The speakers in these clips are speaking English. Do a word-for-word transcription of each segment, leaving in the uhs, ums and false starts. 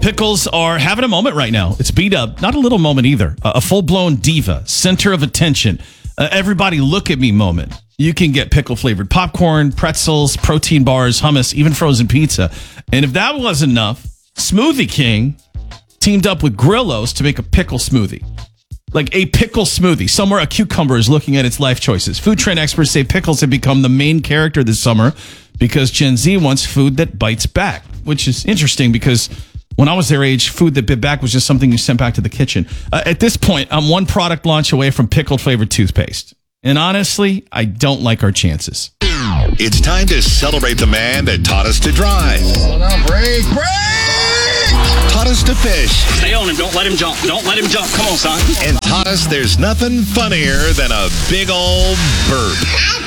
Pickles are having a moment right now. It's B-Dub. Not a little moment either. A full-blown diva. Center of attention. Uh, everybody look at me moment. You can get pickle-flavored popcorn, pretzels, protein bars, hummus, even frozen pizza. And if that wasn't enough, Smoothie King teamed up with Grillos to make a pickle smoothie. Like a pickle smoothie. Somewhere a cucumber is looking at its life choices. Food trend experts say pickles have become the main character this summer because Gen Z wants food that bites back, which is interesting because when I was their age, food that bit back was just something you sent back to the kitchen. Uh, at this point, I'm one product launch away from pickled flavored toothpaste. And honestly, I don't like our chances. It's time to celebrate the man that taught us to drive. Hold on, break, break! Taught us to fish. Stay on him. Don't let him jump. Don't let him jump. Come on, son. And taught us there's nothing funnier than a big old burp.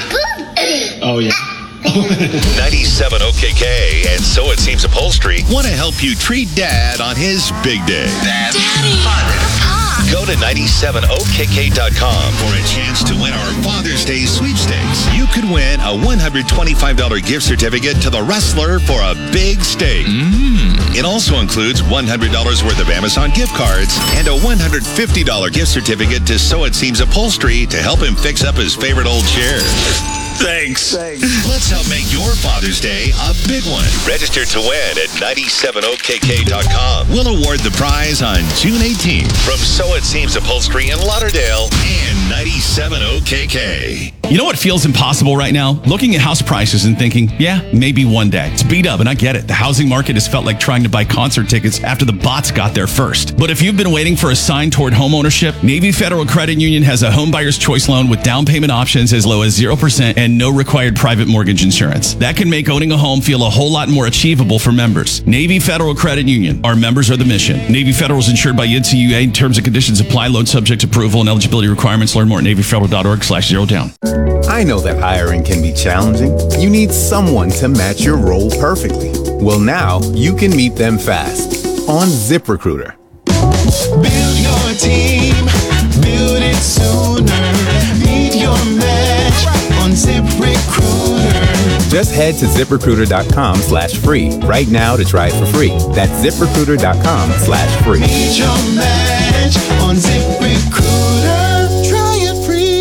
Oh, yeah. ninety-seven O K K and So It Seems Upholstery want to help you treat Dad on his big day. Dad. Daddy. Father. Go to ninety-seven O K K dot com for a chance to win our Father's Day sweepstakes. You could win a one hundred twenty-five dollars gift certificate to The Wrestler for a big steak. Mm. It also includes one hundred dollars worth of Amazon gift cards and a one hundred fifty dollars gift certificate to So It Seems Upholstery to help him fix up his favorite old chair. Thanks. Thanks. Let's help make your Father's Day a big one. Register to win at ninety-seven O K K dot com. We'll award the prize on June eighteenth from So It Seems Upholstery in Lauderdale and ninety-seven O K K. You know what feels impossible right now? Looking at house prices and thinking, yeah, maybe one day. It's beat up, and I get it. The housing market has felt like trying to buy concert tickets after the bots got there first. But if you've been waiting for a sign toward home ownership, Navy Federal Credit Union has a home buyer's choice loan with down payment options as low as zero percent and no required private mortgage insurance. That can make owning a home feel a whole lot more achievable for members. Navy Federal Credit Union. Our members are the mission. Navy Federal is insured by N C U A. Terms and conditions apply. Loan subject to approval and eligibility requirements. Learn more at navy federal dot org slash zero down. I know that hiring can be challenging. You need someone to match your role perfectly. Well, now you can meet them fast on ZipRecruiter. Build your team, build it sooner. Meet your match on ZipRecruiter. Just head to ZipRecruiter.com slash free right now to try it for free. That's ZipRecruiter.com slash free. Meet your match on ZipRecruiter. Try it free.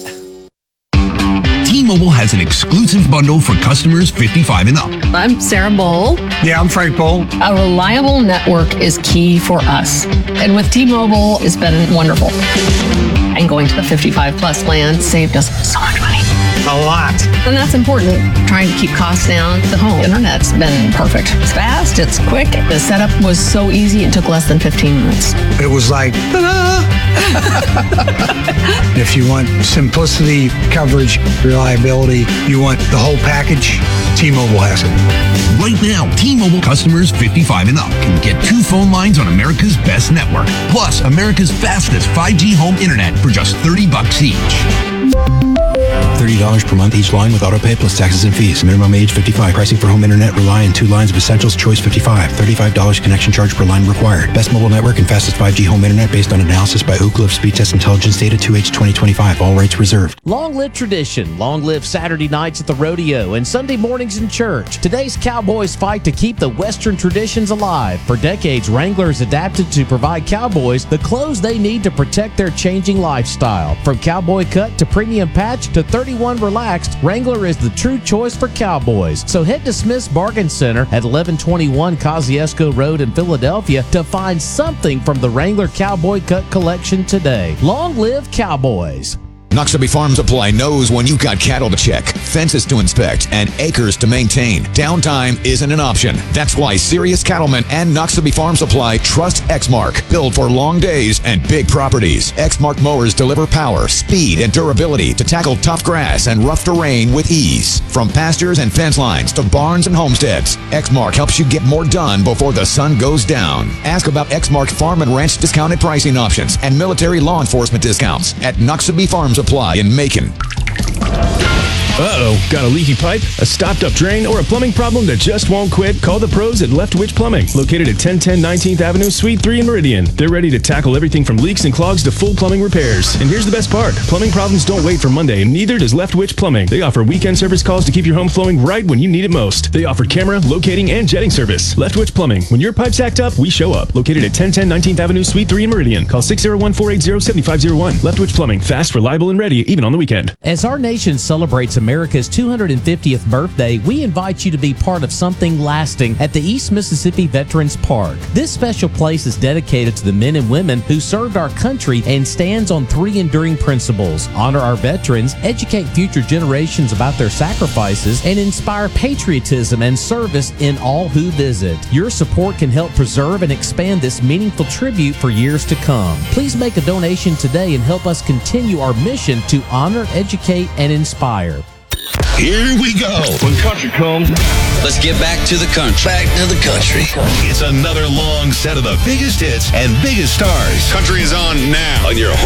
T-Mobile has an exclusive bundle for customers fifty-five and up. I'm Sarah Bowl. Yeah, I'm Frank Bowl. A reliable network is key for us. And with T-Mobile, it's been wonderful. And going to the fifty-five plus plan saved us so much money. A lot. And that's important. Trying to keep costs down. The home internet's been perfect. It's fast, it's quick. The setup was so easy, it took less than fifteen minutes. It was like, ta-da! If you want simplicity, coverage, reliability, you want the whole package, T-Mobile has it. Right now, T-Mobile customers fifty-five and up can get two phone lines on America's best network, plus America's fastest five G home internet for just thirty bucks each. thirty dollars per month each line with autopay plus taxes and fees. Minimum age fifty-five. Pricing for home internet rely on two lines of Essentials Choice fifty-five. thirty-five dollars connection charge per line required. Best mobile network and fastest five G home internet based on analysis by Ookla of Speed Test Intelligence Data two H twenty twenty-five. All rates reserved. Long live tradition. Long live Saturday nights at the rodeo and Sunday mornings in church. Today's Cowboys fight to keep the Western traditions alive. For decades, Wranglers adapted to provide cowboys the clothes they need to protect their changing lifestyle. From cowboy cut to premium patch to thirty-one relaxed, Wrangler is the true choice for cowboys. So head to Smith's Bargain Center at eleven twenty-one Kosciuszko Road in Philadelphia to find something from the Wrangler Cowboy Cut collection today. Long live Cowboys. Noxubee Farm Supply knows when you've got cattle to check, fences to inspect, and acres to maintain. Downtime isn't an option. That's why serious cattlemen and Noxubee Farm Supply trust Exmark. Built for long days and big properties. Exmark mowers deliver power, speed, and durability to tackle tough grass and rough terrain with ease. From pastures and fence lines to barns and homesteads, Exmark helps you get more done before the sun goes down. Ask about Exmark Farm and Ranch discounted pricing options and military law enforcement discounts at Noxubee Farm Supply in Macon. Uh-oh, got a leaky pipe, a stopped-up drain, or a plumbing problem that just won't quit? Call the pros at Left Witch Plumbing, located at ten ten nineteenth Avenue, Suite three in Meridian. They're ready to tackle everything from leaks and clogs to full plumbing repairs. And here's the best part. Plumbing problems don't wait for Monday, and neither does Left Witch Plumbing. They offer weekend service calls to keep your home flowing right when you need it most. They offer camera, locating, and jetting service. Left Witch Plumbing. When your pipes act up, we show up. Located at ten ten nineteenth Avenue, Suite three in Meridian. Call six oh one, four eight zero, seven five zero one. Left Witch Plumbing. Fast, reliable, and ready, even on the weekend. As our nation celebrates America's two hundred fiftieth birthday, we invite you to be part of something lasting at the East Mississippi Veterans Park. This special place is dedicated to the men and women who served our country and stands on three enduring principles: honor our veterans, educate future generations about their sacrifices, and inspire patriotism and service in all who visit. Your support can help preserve and expand this meaningful tribute for years to come. Please make a donation today and help us continue our mission to honor, educate, and inspire. Here we go. When country comes, let's get back to the country. Back to the country. It's another long set of the biggest hits and biggest stars. Country is on now on your